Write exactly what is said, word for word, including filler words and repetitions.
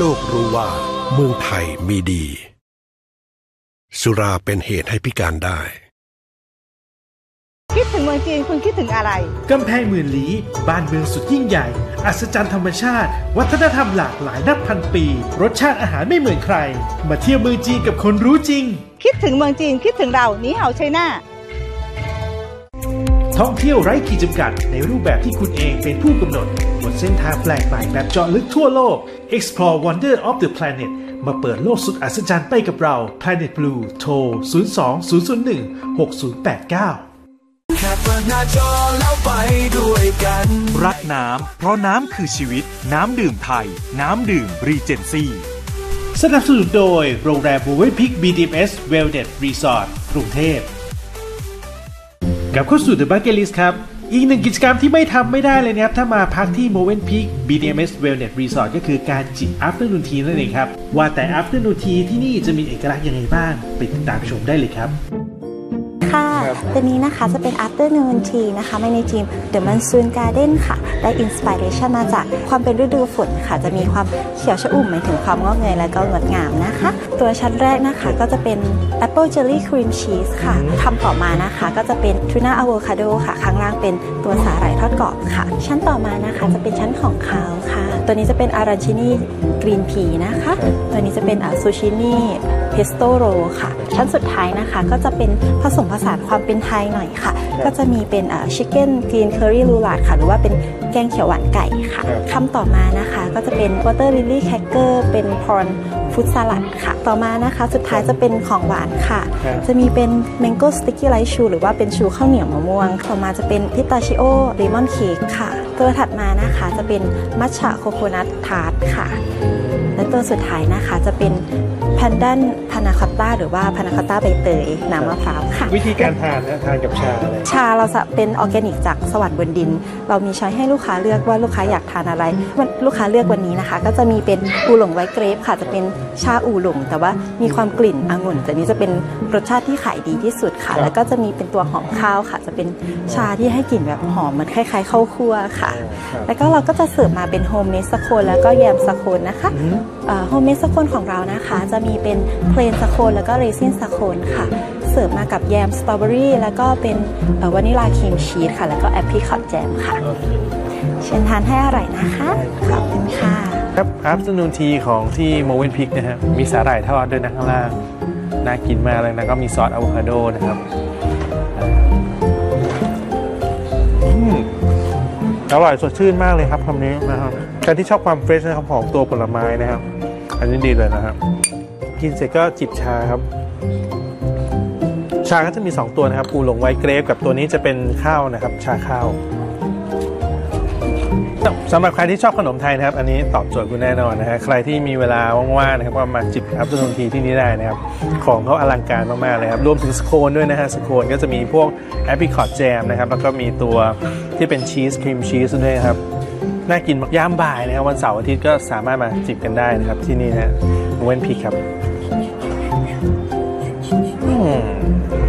โลกรู้ว่าเมืองไทยมีดีสุราเป็นเหตุให้พิการได้คิดถึงเมืองจีนคุณคิดถึงอะไรกำแพงหมื่นลี้บ้านเมืองสุดยิ่งใหญ่อัศจรรย์ธรรมชาติวัฒนธรรมหลากหลายนับพันปีรสชาติอาหารไม่เหมือนใครมาเที่ยวเมืองจีนกับคนรู้จริงคิดถึงเมืองจีนคิดถึงเรานี่เห่าไชน่าท่องเที่ยวไร้ขีดจำกัดในรูปแบบที่คุณเองเป็นผู้กำหนดบนเส้นทางแปลกใหม่แบบเจาะลึกทั่วโลก Explore Wonder of the Planet มาเปิดโลกสุดอัศจรรย์ไปกับเรา Planet Blue โทร ศูนย์ สอง ศูนย์ ศูนย์ หนึ่ง หก ศูนย์ แปด เก้าแค่เปิดหน้าจอแล้วไปด้วยกันรักน้ำเพราะน้ำคือชีวิตน้ำดื่มไทยน้ำดื่มรีเจนซี่สนับสนุนโดยโรงแรม Movenpick บี ดี เอ็ม เอส Wellness Resort กรุงเทพกลับเข้าสู่ The Bucket List ครับอีกหนึ่งกิจกรรมที่ไม่ทำไม่ได้เลยนะครับถ้ามาพักที่ Movenpick บี ดี เอ็ม เอส Wellness Resort ก็คือการจิบ Afternoon Tea นั่นเองครับว่าแต่ Afternoon Tea ที่นี่จะมีเอกลักษณ์ยังไงบ้างไปติดตามชมได้เลยครับค่ะตัวนี้นะคะจะเป็น Afternoon Tea นะคะในทีม The Monsoon Garden ค่ะได้อินสปิเรชันมาจากความเป็นฤดูฝนค่ะจะมีความเขียวชอุ่มหมายถึงความงอกเงยและก็งดงามนะคะตัวชั้นแรกนะคะก็จะเป็น Apple Jelly Cream Cheese ค่ะคำต่อมานะคะก็จะเป็น Tuna Avocado ค่ะข้างล่างเป็นตัวสาหร่ายทอดกรอบค่ะชั้นต่อมานะคะจะเป็นชั้นของคาวค่ะตัวนี้จะเป็น Arancini Green Pea นะคะตัวนี้จะเป็น Zucchini Pesto Roll ค่ะชั้นสุดท้ายนะคะก็จะเป็นผสมผสานความเป็นไทยหน่อยค่ะก็จะมีเป็นอ่า Chicken Green Curry Roulade ค่ะหรือว่าเป็นแกงเขียวหวานไก่ค่ะคำต่อมานะคะก็จะเป็น Water Lily Cracker เป็น Prawn Fruit Salad ค่ะต่อมานะคะสุดท้ายจะเป็นของหวานค่ะจะมีเป็น Mango Sticky Rice Chew หรือว่าเป็นชูข้าวเหนียวมะม่วงต่อมาจะเป็น Pistachio Lemon Cake ค่ะตัวถัดมานะคะจะเป็น Matcha Coconut Tart ค่ะและตัวสุดท้ายนะคะจะเป็นแพนดันพานาคอตต้าหรือว่าพานาคอตต้าใบเตยน้ำมะพร้าวค่ะวิธีการทานนะทานกับชาอะไรชาเราจะเป็นออร์แกนิกจากสวรรค์บนดินเรามีช้อยให้ลูกค้าเลือกว่าลูกค้าอยากทานอะไรลูกค้าเลือกวันนี้นะคะก็จะมีเป็นอูหลงไวท์เกรปค่ะจะเป็นชาอูหลงแต่ว่ามีความกลิ่นองุ่นแต่นี้จะเป็นรสชาติที่ขายดีที่สุดค่ะแล้วก็จะมีเป็นตัวหอมข้าวค่ะจะเป็นชาที่ให้กลิ่นแบบหอมเหมือนคล้ายๆข้าวคั่วค่ะแล้วก็เราก็จะเสิร์ฟมาเป็นโฮมเมดสโคนแล้วก็แยมสโคนนะคะโฮมเมดสโคนของเรานะคะจะมีเป็นเพลนสโคนแล้วก็เรซินสโคนค่ะเสิร์ฟมากับแยมสตรอเบอรี่แล้วก็เป็นวานิลาครีมชีสค่ะแล้วก็แอปพริคอตแจมค่ะเชิญทานให้อร่อยนะคะขอบคุณค่ะครับ Afternoon Tea ของที่ Movenpick นะฮะมีสาหร่ายทอดด้วยนะข้างล่างน่ากินมากเลยนะก็มีซอสอะโวคาโดนะครับอร่อยสดชื่นมากเลยครับคำนี้นะครับใครที่ชอบความเฟรชนะครับของตัวผลไม้นะครับอันนี้ดีเลยนะครับกินเสร็จก็จิบชาครับชาก็จะมีสองตัวนะครับอูหลงไวท์เกรปกับตัวนี้จะเป็นข้าวนะครับชาข้าวสำหรับใครที่ชอบขนมไทยนะครับอันนี้ตอบโจทย์คุณแน่นอนนะฮะใครที่มีเวลาว่างๆนะครับก็มาจิบอัพเดททีที่นี่ได้นะครับของเขาอลังการมากๆเลยครับรวมถึงสโคนด้วยนะฮะสโคนก็จะมีพวกแอปริคอตแจมนะครับแล้วก็มีตัวที่เป็นชีสครีมชีสด้วยครับน่ากินมากย่ามบ่ายนะครับวันเสาร์อาทิตย์ก็สามารถมาจิบกันได้นะครับที่นี่นะเว้นพีครับ